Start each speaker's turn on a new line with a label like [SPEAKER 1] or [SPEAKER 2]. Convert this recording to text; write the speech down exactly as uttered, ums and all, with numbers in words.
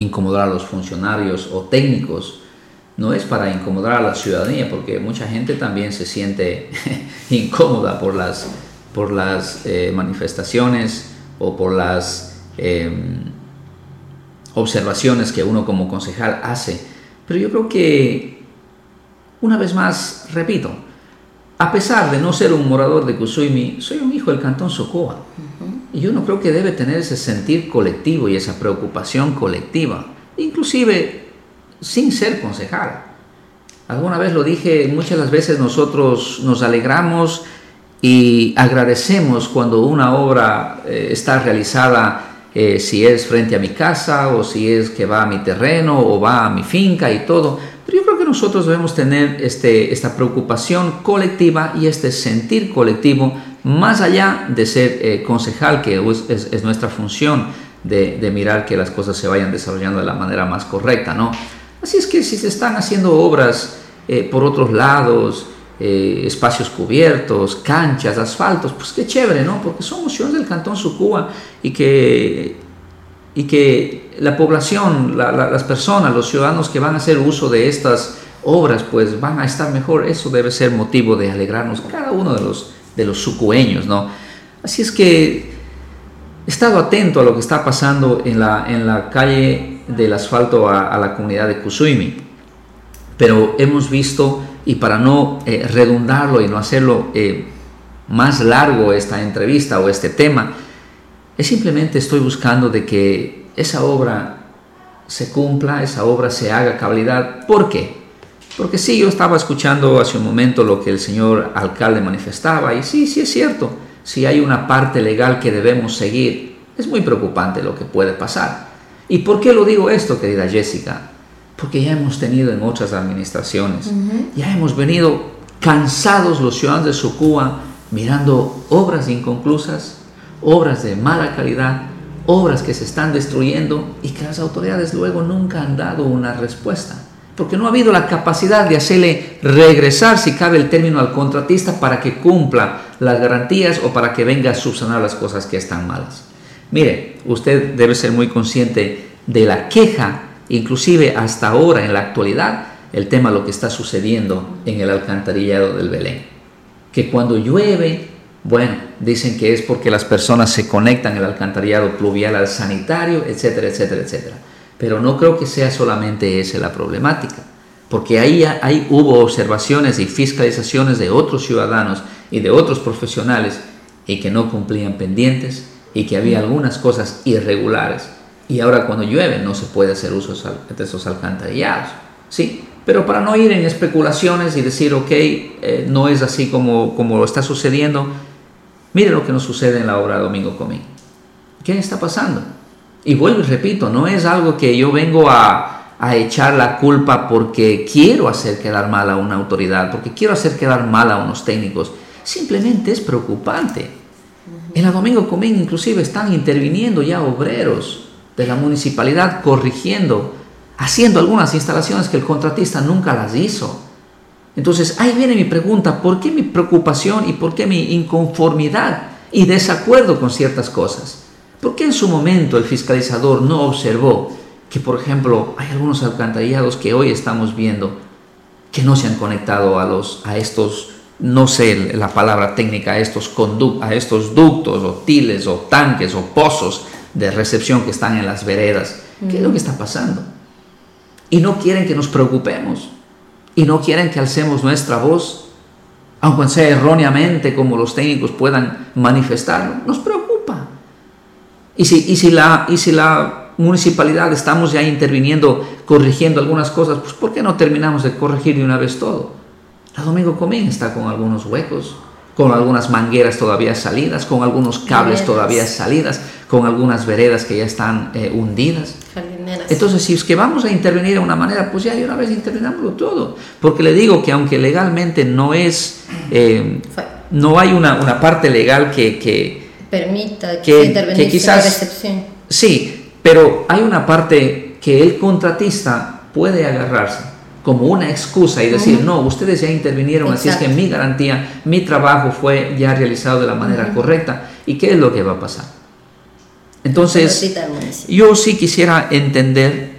[SPEAKER 1] incomodar a los funcionarios o técnicos, no es para incomodar a la ciudadanía, porque mucha gente también se siente incómoda por las, por las eh, manifestaciones o por las eh, observaciones que uno como concejal hace. Pero yo creo que, una vez más, repito, a pesar de no ser un morador de Cusuymi, soy un hijo del Cantón Socoa. Uh-huh. Y yo no creo que debe tener ese sentir colectivo y esa preocupación colectiva, inclusive sin ser concejal. Alguna vez lo dije, muchas las veces nosotros nos alegramos y agradecemos cuando una obra eh, está realizada, eh, si es frente a mi casa o si es que va a mi terreno o va a mi finca y todo. Pero yo creo que nosotros debemos tener este, esta preocupación colectiva y este sentir colectivo, más allá de ser eh, concejal, que es, es, es nuestra función de, de mirar que las cosas se vayan desarrollando de la manera más correcta, ¿no? Así es que si se están haciendo obras eh, por otros lados, eh, espacios cubiertos, canchas, asfaltos, pues qué chévere, ¿no? Porque somos ciudadanos del Cantón Sucúa y que, y que la población, la, la, las personas, los ciudadanos que van a hacer uso de estas obras, pues van a estar mejor. Eso debe ser motivo de alegrarnos cada uno de los, de los sucueños, ¿no? Así es que he estado atento a lo que está pasando en la, en la calle del asfalto a, a la comunidad de Cusuymi, pero hemos visto, y para no eh, redundarlo y no hacerlo eh, más largo esta entrevista o este tema, es simplemente estoy buscando de que esa obra se cumpla, esa obra se haga cabalidad. ¿Por qué? Porque sí, yo estaba escuchando hace un momento lo que el señor alcalde manifestaba, y sí, sí es cierto, si hay una parte legal que debemos seguir, es muy preocupante lo que puede pasar. ¿Y por qué lo digo esto, querida Jessica? Porque ya hemos tenido en otras administraciones, uh-huh. ya hemos venido cansados los ciudadanos de Sucúa mirando obras inconclusas, obras de mala calidad, obras que se están destruyendo y que las autoridades luego nunca han dado una respuesta, porque no ha habido la capacidad de hacerle regresar, si cabe el término, al contratista para que cumpla las garantías o para que venga a subsanar las cosas que están malas. Mire, usted debe ser muy consciente de la queja, inclusive hasta ahora en la actualidad, el tema de lo que está sucediendo en el alcantarillado del Belén. Que cuando llueve, bueno, dicen que es porque las personas se conectan el alcantarillado pluvial al sanitario, etcétera, etcétera, etcétera. Pero no creo que sea solamente esa la problemática, porque ahí, ahí hubo observaciones y fiscalizaciones de otros ciudadanos y de otros profesionales y que no cumplían pendientes, y que había algunas cosas irregulares, y ahora cuando llueve no se puede hacer uso de esos alcantarillados, ¿sí? Pero para no ir en especulaciones y decir, ok, eh, no es así como, como lo está sucediendo, mire lo que nos sucede en la obra Domingo Comín. ¿Qué está pasando? Y vuelvo y repito, no es algo que yo vengo a, a echar la culpa porque quiero hacer quedar mal a una autoridad, porque quiero hacer quedar mal a unos técnicos, simplemente es preocupante. En la Domingo Comín inclusive están interviniendo ya obreros de la municipalidad, corrigiendo, haciendo algunas instalaciones que el contratista nunca las hizo. Entonces ahí viene mi pregunta, ¿por qué mi preocupación y por qué mi inconformidad y desacuerdo con ciertas cosas? ¿Por qué en su momento el fiscalizador no observó que, por ejemplo, hay algunos alcantarillados que hoy estamos viendo que no se han conectado a, los, a estos, no sé la palabra técnica, a estos, condu- a estos ductos o tiles o tanques o pozos de recepción que están en las veredas? ¿Qué es lo que está pasando? Y no quieren que nos preocupemos, y no quieren que alcemos nuestra voz, aunque sea erróneamente como los técnicos puedan manifestarlo. Nos preocupa. Y si, y si, la, y si la municipalidad estamos ya interviniendo, corrigiendo algunas cosas, pues ¿por qué no terminamos de corregir de una vez todo? La Domingo Comín está con algunos huecos, con algunas mangueras todavía salidas, con algunos cables todavía salidas, con algunas veredas que ya están eh, hundidas. Jardineras. Entonces, si es que vamos a intervenir de una manera, pues ya de una vez intervenamos todo. Porque le digo que aunque legalmente no es, eh, no hay una, una parte legal que... que
[SPEAKER 2] permita
[SPEAKER 1] que,
[SPEAKER 2] intervenir
[SPEAKER 1] que quizás,
[SPEAKER 2] en la recepción.
[SPEAKER 1] Sí, pero hay una parte que el contratista puede agarrarse como una excusa y decir, uh-huh. no, ustedes ya intervinieron, exacto. Así es que mi garantía, mi trabajo fue ya realizado de la manera uh-huh. correcta. ¿Y qué es lo que va a pasar? Entonces, yo sí quisiera entender